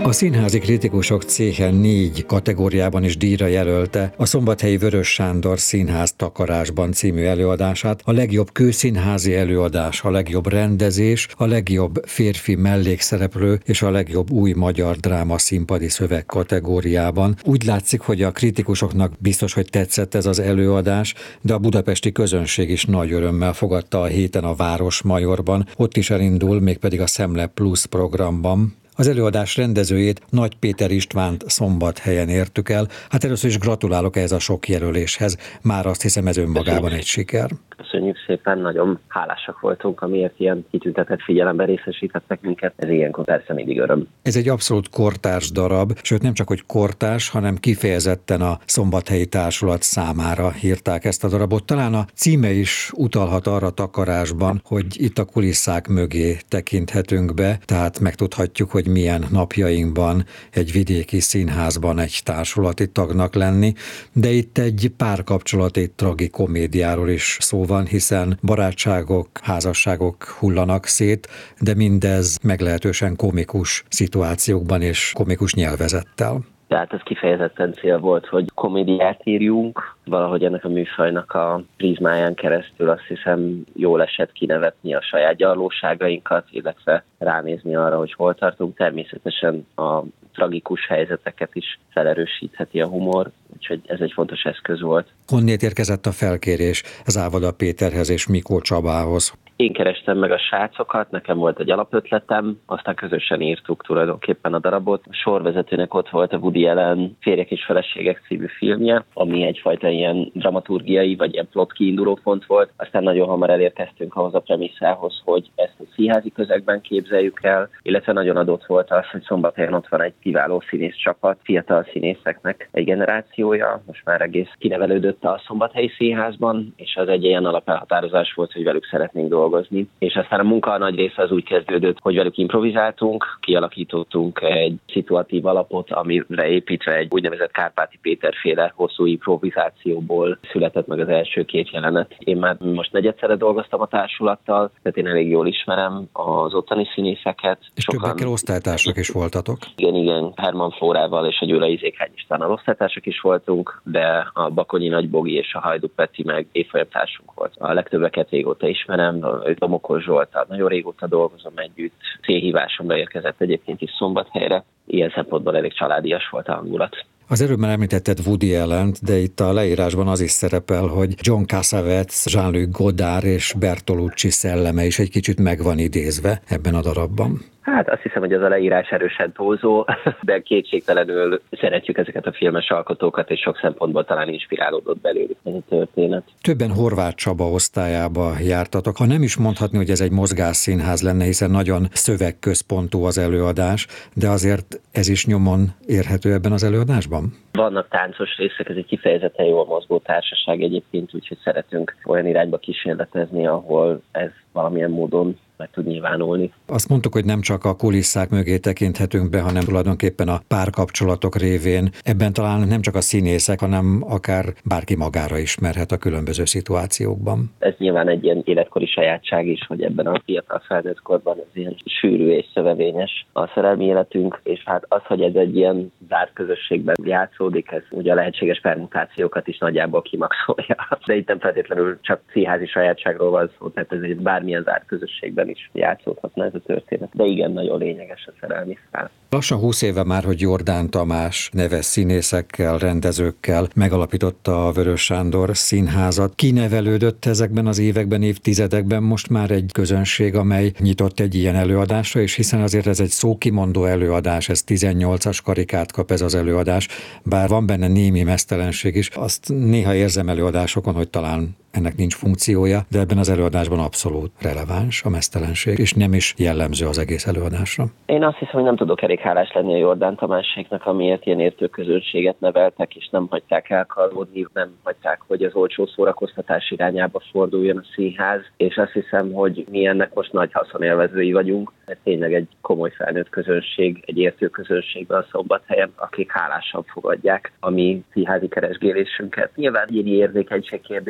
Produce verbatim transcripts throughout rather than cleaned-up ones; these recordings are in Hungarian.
A Színházi Kritikusok Céhe négy kategóriában is díjra jelölte a Szombathelyi Vörös Sándor Színház Takarásban című előadását, a legjobb kőszínházi előadás, a legjobb rendezés, a legjobb férfi mellékszereplő és a legjobb új magyar dráma színpadi szöveg kategóriában. Úgy látszik, hogy a kritikusoknak biztos, hogy tetszett ez az előadás, de a budapesti közönség is nagy örömmel fogadta a héten a Városmajorban, ott is elindul, mégpedig a Szemle Plus programban. Az előadás rendezőjét, Nagy Péter Istvánt Szombathelyen értük el. Hát először is gratulálok ehhez a sok jelöléshez. Már azt hiszem, ez önmagában egy siker. Köszönjük szépen, nagyon hálásak voltunk, amiért ilyen kitüntetett figyelemben részesítettek minket. Ez ilyenkor persze mindig öröm. Ez egy abszolút kortárs darab, sőt nem csak hogy kortárs, hanem kifejezetten a Szombathelyi Társulat számára írták ezt a darabot. Talán a címe is utalhat arra takarásban, hogy itt a kulisszák mögé tekinthetünk be, tehát megtudhatjuk, hogy milyen napjainkban egy vidéki színházban egy társulati tagnak lenni, de itt egy párkapcsolati tragikomédiáról is szó van, hiszen barátságok, házasságok hullanak szét, de mindez meglehetősen komikus szituációkban és komikus nyelvezettel. Tehát ez kifejezetten cél volt, hogy komédiát írjunk, valahogy ennek a műfajnak a prizmáján keresztül azt hiszem jól esett kinevetni a saját gyarlóságainkat, illetve ránézni arra, hogy hol tartunk. Természetesen a tragikus helyzeteket is felerősítheti a humor, úgyhogy ez egy fontos eszköz volt. Honnét érkezett a felkérés Závada Péterhez és Mikó Csabához? Én kerestem meg a srácokat, nekem volt egy alapötletem, aztán közösen írtuk tulajdonképpen a darabot. A sorvezetőnek ott volt a Woody Allen Férjek és feleségek című filmje, ami egyfajta ilyen dramaturgiai vagy ilyen plot kiinduló pont volt. Aztán nagyon hamar elérkeztünk ahhoz a premisszához, hogy ezt a színházi közegben képzeljük el, illetve nagyon adott volt az, hogy Szombathelyen ott van egy kiváló színész csapat, fiatal színészeknek egy generációja, most már egész kinevelődött a Szombathelyi Színházban, és az egy ilyen alapelhatározás volt, hogy velük szeretnénk dolgozni. És aztán a munka nagy része az úgy kezdődött, hogy velük improvizáltunk, kialakítottunk egy szituatív alapot, amire építve egy úgynevezett Kárpáti Péter-féle hosszú improvizációból született meg az első két jelenet. Én már most negyedszerre dolgoztam a társulattal, tehát én elég jól ismerem az ottani színészeket. És sokan... többekkel osztálytársak is voltatok? Igen, igen, Herman Flórával és a Győlei Zékány Istvánnal osztálytársak is voltunk, de a Bakonyi Nagybogi és a Hajdú Peti meg évfolyamtársunk volt. A legtöbbeket régóta ismerem, Domokos Zsolttal nagyon régóta dolgozom együtt. Célhívásomra érkezett egyébként is Szombathelyre. Ilyen szempontból elég családias volt a hangulat. Az előbb már említetted Woody Allent, de itt a leírásban az is szerepel, hogy John Cassavetes, Jean-Luc Godard és Bertolucci szelleme is egy kicsit meg van idézve ebben a darabban. Hát azt hiszem, hogy ez a leírás erősen túlzó, de kétségtelenül szeretjük ezeket a filmes alkotókat, és sok szempontból talán inspirálódott belőlük ez a történet. Többen Horváth Csaba osztályába jártatok. Ha nem is mondhatni, hogy ez egy mozgásszínház lenne, hiszen nagyon szövegközpontú az előadás, de azért ez is nyomon érhető ebben az előadásban? Vannak táncos részek, ez egy kifejezetten jól mozgó társaság egyébként, úgyhogy szeretünk olyan irányba kísérletezni, ahol ez valamilyen módon meg tud nyilvánulni. Azt mondtuk, hogy nem csak a kulisszák mögé tekinthetünk be, hanem tulajdonképpen a párkapcsolatok révén. Ebben talán nem csak a színészek, hanem akár bárki magára ismerhet a különböző szituációkban. Ez nyilván egy ilyen életkori sajátság is, hogy ebben a fiatal felnőtt korban ez ilyen sűrű és szövevényes a szerelmi életünk, és hát az, hogy ez egy ilyen zárt közösségben játszódik, ez ugye a lehetséges permutációkat is nagyjából kimaxolja. De itt nem feltétlenül csak színházi sajátságról van szó, tehát ez egy bármilyen zárt közösségben is játszódhatna ez a történet. De igen, nagyon lényeges a szerelmi szál. Lassan húsz éve már, hogy Jordán Tamás neves színészekkel, rendezőkkel megalapította a Vörös Sándor Színházat. Kinevelődött ezekben az években, évtizedekben most már egy közönség, amely nyitott egy ilyen előadásra, és hiszen azért ez egy szókimondó előadás, ez tizennyolcas karikát kap ez az előadás, bár van benne némi meztelenség is, azt néha érzem előadásokon, hogy talán ennek nincs funkciója, de ebben az előadásban abszolút releváns a mesztelenség, és nem is jellemző az egész előadásra. Én azt hiszem, hogy nem tudok elég hálás lenni a Jordán Tamáséknak, amiért ilyen értő közönséget neveltek, és nem hagyták elkalódni, nem hagyták, hogy az olcsó szórakoztatás irányába forduljon a színház, és azt hiszem, hogy mi ennek most nagy haszonélvezői vagyunk, mert tényleg egy komoly felnőtt közönség, egy értő közönségben a Szombathelyen, akik hálásan fogadják a mi színházi keresgélésünket. Nyilván egy érzékenység kérdése, hogy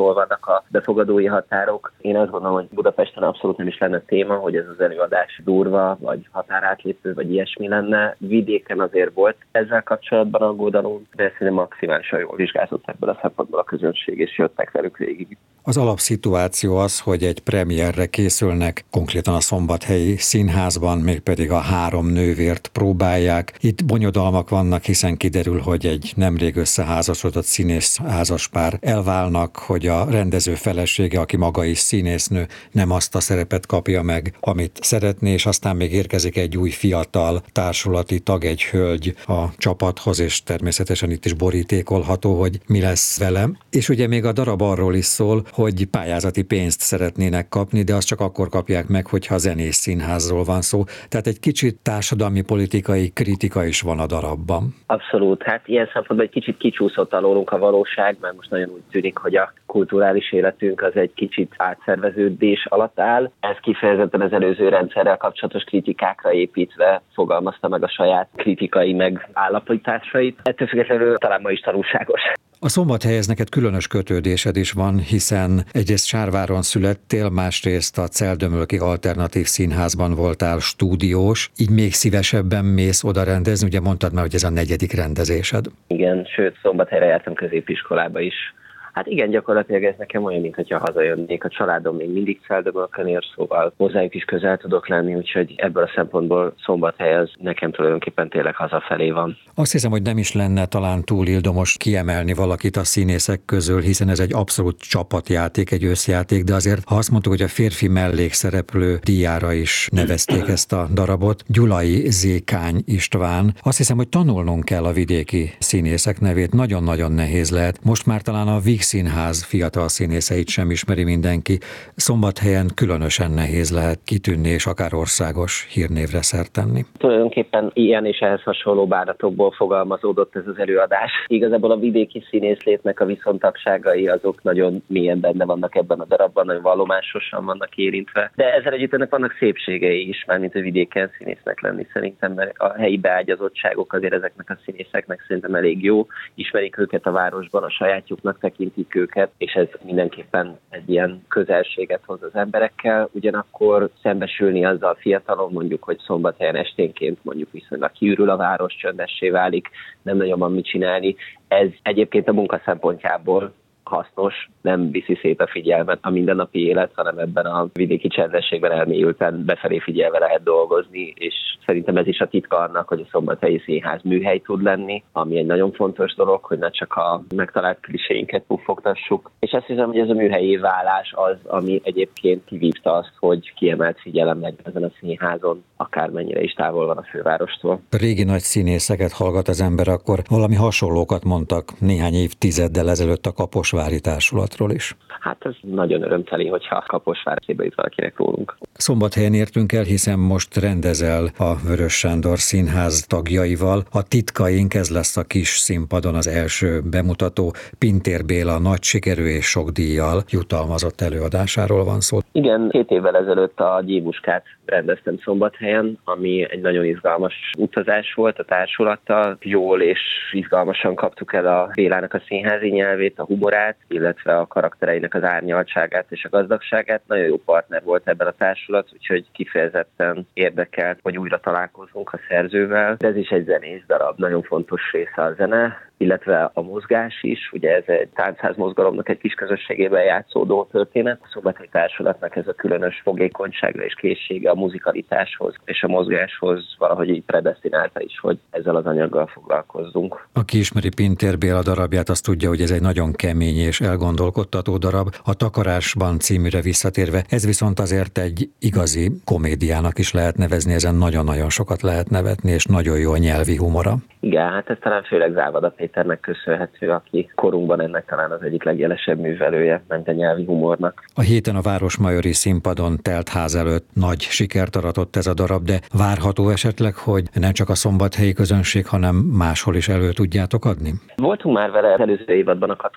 hol vannak a befogadói határok. Én azt gondolom, hogy Budapesten abszolút nem is lenne téma, hogy ez az előadás durva, vagy határátlépő, vagy ilyesmi lenne. Vidéken azért volt ezzel kapcsolatban aggódalom, de szerintem maximálisan jól vizsgázott ebből a szempontból a közönség, és jöttek velük végig. Az alapszituáció az, hogy egy premierre készülnek, konkrétan a Szombathelyi Színházban, mégpedig a Három nővért próbálják. Itt bonyodalmak vannak, hiszen kiderül, hogy egy nemrég összeházasodott színész házaspár elválnak, hogy a rendező felesége, aki maga is színésznő, nem azt a szerepet kapja meg, amit szeretné, és aztán még érkezik egy új fiatal társulati tag, egy hölgy a csapathoz, és természetesen itt is borítékolható, hogy mi lesz velem. És ugye még a darab arról is szól, hogy pályázati pénzt szeretnének kapni, de azt csak akkor kapják meg, hogyha zenész színházról van szó. Tehát egy kicsit társadalmi politikai kritika is van a darabban. Abszolút. Hát ilyen szempontból egy kicsit kicsúszott alólunk a valóság, mert most nagyon úgy tűnik, hogy a kulturális életünk az egy kicsit átszerveződés alatt áll. Ez kifejezetten az előző rendszerrel kapcsolatos kritikákra építve fogalmazta meg a saját kritikai megállapításait. Ettől függetlenül talán ma is tanulságos. A Szombathelyhez neked különös kötődésed is van, hiszen egyrészt Sárváron születtél, másrészt a Celldömölki Alternatív Színházban voltál stúdiós, így még szívesebben mész oda rendezni, ugye mondtad már, hogy ez a negyedik rendezésed. Igen, sőt, Szombathelyre jártam középiskolába is. Hát igen, gyakorlatilag ez nekem olyan, mintha hazajönnék. A családom még mindig Celldömölkön ér, szóval hozzájuk is közel tudok lenni, úgyhogy ebből a szempontból Szombathely az nekem tulajdonképpen tényleg hazafelé van. Azt hiszem, hogy nem is lenne talán túl ildomos kiemelni valakit a színészek közül, hiszen ez egy abszolút csapatjáték, egy összjáték, de azért, ha azt mondtuk, hogy a férfi mellékszereplő díjára is nevezték ezt a darabot, Gyulai Zékány István. Azt hiszem, hogy tanulnunk kell a vidéki színészek nevét, nagyon-nagyon nehéz lehet. Most már talán a Víg Színház fiatal színészeit sem ismeri mindenki. Szombathelyen különösen nehéz lehet kitűnni, és akár országos hírnévre szert tenni. Tulajdonképpen ilyen és ehhez hasonló báratokból fogalmazódott ez az előadás. Igazából a vidéki színészlétnek a viszontagságai azok nagyon mélyen benne vannak ebben a darabban, nagyon vallomásosan vannak érintve. De ezzel együtt ennek vannak szépségei is, mármint a vidéken színésznek lenni szerintem, mert a helyi beágyazottságok azért ezeknek a színészeknek szerintem elég jó. Ismerik őket a városban, a sajátjuknak tekint őket, és ez mindenképpen egy ilyen közelséget hoz az emberekkel, ugyanakkor szembesülni azzal a fiatalon, mondjuk, hogy Szombathelyen esténként mondjuk viszonylag kiürül a város, csöndessé válik, nem nagyon van mit csinálni. Ez egyébként a munka szempontjából hasznos, nem viszi szét a figyelmet a mindennapi élet, hanem ebben a vidéki csendességben elmélyülten befelé figyelve lehet dolgozni, és szerintem ez is a titka annak, hogy a Szombathelyi Színház műhely tud lenni, ami egy nagyon fontos dolog, hogy ne csak a megtalált kliséinket puffogtassuk. És azt hiszem, hogy ez a műhelyi válás az, ami egyébként kivívta azt, hogy kiemelt figyelem meg ezen a színházon, akármennyire is távol van a fővárostól. Régi nagy színészeket hallgat az ember, akkor valami hasonlókat mondtak néhány évtizeddel ezelőtt a Kaposvári Társulatról is. Hát ez nagyon örömteli, hogyha Kaposvár eszébe jut valakinek rólunk. Szombathelyen értünk el, hiszen most rendezel a Vörös Sándor Színház tagjaival. A Titkaink, ez lesz a kis színpadon az első bemutató. Pintér Béla nagy sikerű és sok díjjal jutalmazott előadásáról van szó. Igen, két évvel ezelőtt a Gyémuskát rendeztem Szombathelyen, ami egy nagyon izgalmas utazás volt a társulattal. Jól és izgalmasan kaptuk el a Bélának a színházi nyelvét, a humorát, illetve a karaktereinek az árnyaltságát és a gazdagságát. Nagyon jó partner volt ebben a társulat, úgyhogy kifejezetten érdekelt, hogy újra találkozunk a szerzővel. Ez is egy zenész darab, nagyon fontos része a zene, illetve a mozgás is, ugye ez egy táncház mozgalomnak egy kis közösségében játszódó történet. A Szombathelyi Társulatnak ez a különös fogékonyságra és készsége a muzikalitáshoz és a mozgáshoz valahogy így predesztinálta is, hogy ezzel az anyaggal foglalkozzunk. Aki ismeri Pintér Béla darabját, azt tudja, hogy ez egy nagyon kemény és elgondolkodtató darab. A Takarásban címűre visszatérve, ez viszont azért egy igazi komédiának is lehet nevezni, ezen nagyon-nagyon sokat lehet nevetni, és nagyon jó a nyelvi humora. Igen, hát ez talán főleg Závada Péternek köszönhető, aki korunkban ennek talán az egyik legjelesebb művelője, ment a nyelvi humornak. A héten a Városmajori Színpadon telt ház előtt nagy sikert aratott ez a darab, de várható esetleg, hogy nem csak a szombathelyi közönség, hanem máshol is elő tudjátok adni? Voltunk már vele az előző évadban a Katona József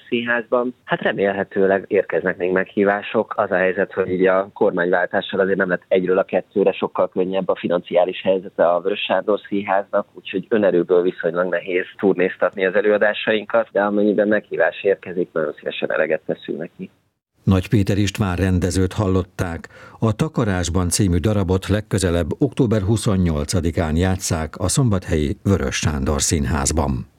Színházban. Hát remélhetőleg érkeznek még meghívások. Az a helyzet, hogy így a kormányváltással azért nem lett egyről a kettőre sokkal könnyebb a financiális helyzete a Vörös Sándor Színháznak, úgyhogy önerőből viszonylag nehéz turnéztatni az előadásainkat, de amennyiben meghívás érkezik, nagyon szívesen eleget teszünk neki. Nagy Péter István rendezőt hallották. A Takarásban című darabot legközelebb október huszonnyolcadikán játsszák a szombathelyi Vörös Sándor Színházban.